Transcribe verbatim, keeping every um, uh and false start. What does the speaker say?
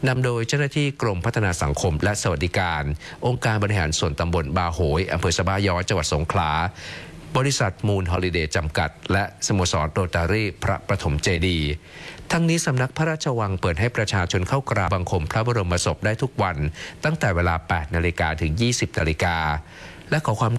นำโดยเจ้าหน้าที่กรมพัฒนาสังคมและสวัสดิการองค์การบริหารส่วนตำบลบาโหยอำเภอสะบ้าย้อยจังหวัดสงขลาบริษัทมูลฮอลิเดย์จำกัดและสโมสรโรตารี่พระประถมเจดีย์ทั้งนี้สำนักพระราชวังเปิดให้ประชาชนเข้ากราบบังคมพระบรมศพได้ทุกวันตั้งแต่เวลา แปดนาฬิกา ถึง ยี่สิบนาฬิกาและขอความ